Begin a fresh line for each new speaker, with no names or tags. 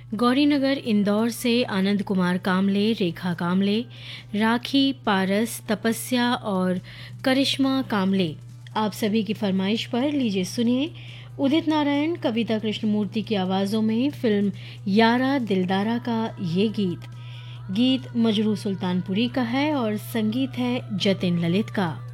गौरीनगर इंदौर से आनंद कुमार कामले, रेखा कामले, राखी पारस, तपस्या और करिश्मा कामले, आप सभी की फरमाइश पर लीजिए सुनिए उदित नारायण, कविता कृष्णमूर्ति की आवाज़ों में फिल्म यारा दिलदारा का ये गीत। गीत मजरू सुल्तानपुरी का है और संगीत है जतिन ललित का।